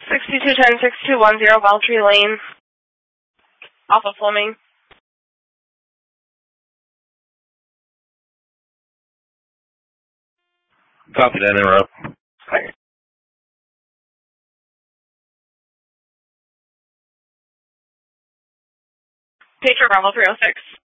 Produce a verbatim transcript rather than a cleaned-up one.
sixty-two ten, sixty-two ten, Beltry Lane. Off of Fleming. Copy that, interrupt. Patriot Bravo three oh six.